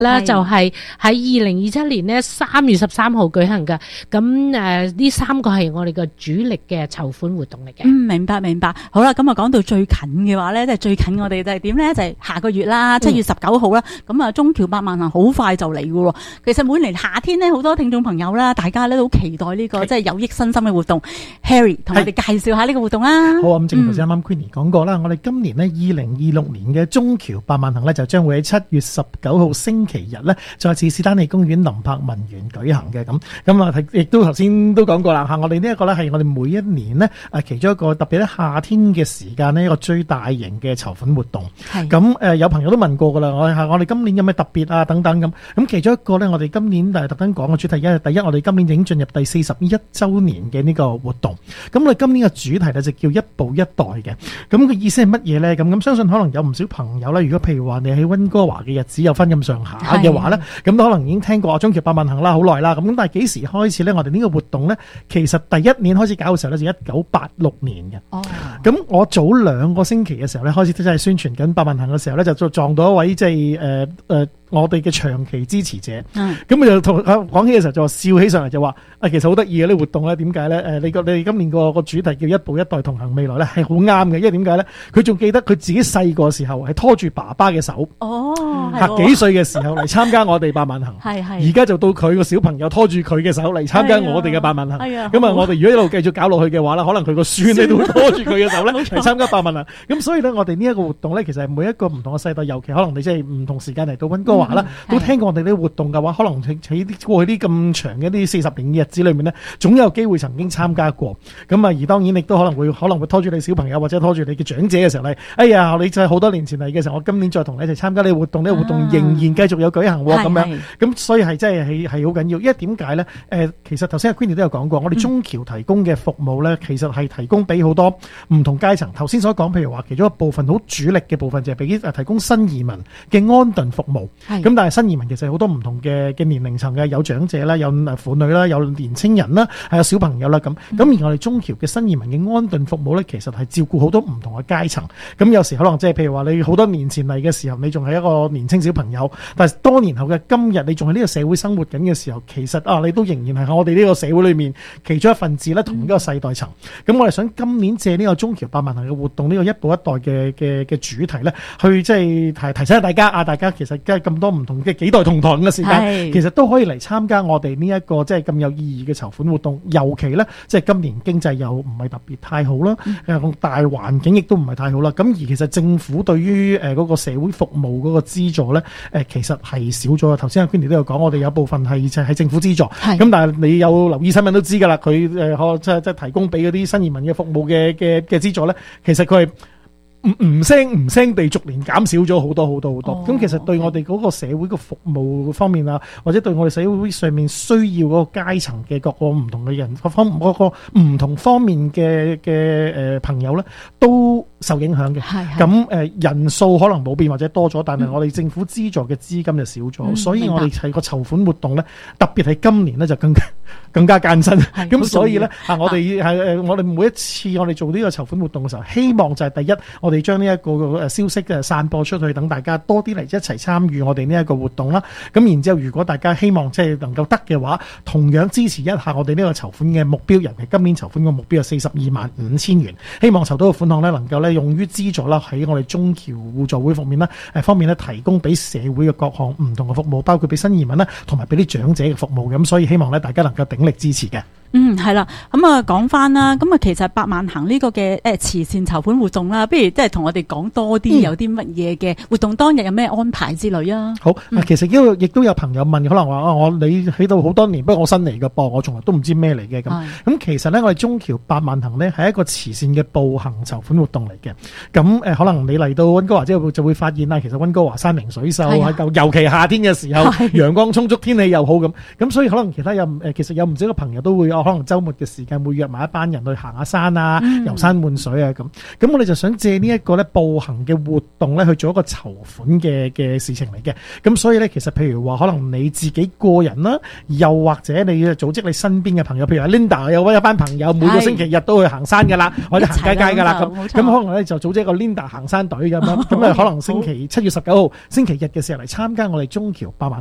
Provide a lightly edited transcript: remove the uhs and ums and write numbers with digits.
咧就係喺2027年咧3月13號舉行嘅。咁呢3個係我哋嘅主力嘅籌款活動嚟嘅。 明白。好啦，咁啊講到最近嘅話咧，即係最近我哋就係點咧？就係下個月啦，7月19號啦。咁啊，中僑百萬行好快就嚟嘅喎。其實每年夏天咧，好多聽眾朋友啦，大家咧都好期待呢個即係有益身心嘅活動。Harry 同我哋介紹下呢個活動啦。 好啊，咁正如頭先啱啱 Queenie 講過啦，我哋今年呢2026年嘅中僑百萬行咧就將會喺7月19號星期日咧，再次士丹利公園林柏文園舉行嘅。咁啊，亦都頭先都講過啦，我哋呢一個咧係我哋每一年呢其中一個特別喺夏天嘅時間呢一個最大型嘅籌款活動。咁有朋友都問過噶啦，我哋今年有咩特別啊等等咁其中一個咧，我哋今年特登講嘅主題，第一我哋今年已經進入第41週年嘅呢個活動。咁我哋今年嘅主題咧就叫一步一代嘅。咁個意思係乜嘢咧？咁相信可能有唔少朋友咧，如果譬如話你喺溫哥華嘅日子有分咁上下嘅話咧，咁都可能已經聽過中僑百萬行啦，好耐啦。咁但係幾時開始咧？我哋呢個活動咧，其實第一年開始搞嘅時候咧，就1986年嘅。咁我早2個星期嘅時候咧，開始真係宣傳緊百萬行嘅時候咧，就撞到一位即係我哋嘅長期支持者。咁就同講起嘅時候就笑起上嚟，就話其實好得意嘅呢活動咧，點解咧？你哋今年個主題叫一步一代同行未來咧，係好啱嘅。因為點解咧？佢仲記得佢自己細個時候係拖住爸爸嘅手，幾歲嘅時候嚟參加我哋百萬行。而家就到佢個小朋友拖住佢嘅手嚟參加我哋嘅百萬行。咁啊，我哋如果一路繼續搞落去嘅話咧，可能佢個孫咧都會拖住佢嘅手咧嚟參加百萬行。咁所以咧，我哋呢一個活動咧，其實係每一個唔同嘅世代，尤其可能你即係唔同時間嚟到溫哥華啦，都聽過我哋呢啲活動嘅話，可能喺過去啲咁長嘅啲40年嘅日子裏面咧，總有機會曾經參加過。咁啊，而當然亦都可能會拖住你小朋友或者拖住你嘅長者嘅時候咧，哎呀，你就係好多年前嚟嘅時候，我今年再同你一齊參加呢個活動，呢個活動仍然繼續有舉行咁樣。咁所以係真係好緊要，因為點解咧？其實頭先阿 Queenie 都有講過，我哋中僑提供嘅服務咧，其實係提供俾好多唔同階層。頭先所講，譬如話其中一部分好主力嘅部分就係俾提供新移民嘅安頓服務。咁但係新移民其實好多唔同嘅年齡層嘅，有長者啦，有婦女啦，有年青人啦，係有小朋友啦咁。而我哋中僑嘅新移民嘅安頓服務咧，其實係照顧好多唔同嘅階層。咁有時可能即係譬如話你好多年前嚟嘅時候，你仲係一個年青小朋友，但係多年後嘅今日，你仲喺呢個社會生活緊嘅時候，其實你都仍然係喺我哋呢個社會裏面其中一份子咧，同一個世代層。咁我哋想今年借呢個中僑百萬行嘅活動，呢個一步一代嘅主題咧，去即係提醒下大家大家其實即係咁多唔同嘅幾代同堂嘅時間，其實都可以嚟參加我哋呢一個即係咁有意義嘅籌款活動。尤其咧，即係今年經濟又唔係特別太好啦，大環境亦都唔係太好啦。咁而其實政府對於嗰個社會服務嗰個資助咧，其實係少咗。頭先阿 Queenie 都有講，我哋有部分係政府資助，咁但係你有留意新聞都知㗎啦，佢即係提供俾嗰啲新移民嘅服務嘅資助咧，其實佢係唔聲地逐年減少咗好多。咁其實對我哋嗰個社會嘅服務方面啊，或者對我哋社會上面需要嗰個階層嘅各個唔同嘅人，嗰個唔同方面嘅朋友咧，都受影響嘅。咁人數可能冇變或者多咗，但係我哋政府資助嘅資金就少咗，所以我哋係個籌款活動咧，特別係今年咧就更加艱辛。咁所以咧我哋每一次我哋做呢個籌款活動嘅時候，希望就係第一，我哋將呢一個消息散播出去，等大家多啲嚟一齊參與我哋呢一個活動啦。咁然之後，如果大家希望即係能夠得嘅話，同樣支持一下我哋呢個籌款嘅目標，尤其今年籌款嘅目標係425000元，希望籌到嘅款項咧能夠咧用於資助啦，喺我哋中僑互助會方面咧提供俾社會嘅各項唔同嘅服務，包括俾新移民啦，同埋俾啲長者嘅服務。咁所以希望咧大家能夠鼎力支持嘅。 係啦，咁啊講翻啦，咁啊其實百萬行呢個嘅慈善籌款活動啦，不如即係同我哋講多啲，有啲乜嘢嘅活動當日有咩安排之類啊？ 好，其實亦都有朋友問，可能話你喺度好多年，不過我新嚟嘅噃，我從來都唔知咩嚟嘅咁。咁其實咧，我哋中僑百萬行咧係一個慈善嘅步行籌款活動嚟嘅。咁可能你嚟到溫哥華之後就會發現啦，其實溫哥華山明水秀，尤其夏天嘅時候，陽光充足，天氣又好咁。所以可能其實有唔少嘅朋友都會可能週末嘅時間會約埋一班人去行下山啊、遊山玩水啊咁。咁我哋就想借呢一個咧步行嘅活動咧去做一個籌款嘅事情嚟嘅。咁所以咧，其實譬如話可能你自己個人啦，又或者你要組織你身邊嘅朋友，譬如話 Linda 有一班朋友每個星期日都去行山㗎啦，或者行街㗎啦咁。咁可能咧就組織一個 Linda 行山隊咁樣，咁啊可能7月19號星期日嘅時候嚟參加我哋中橋百萬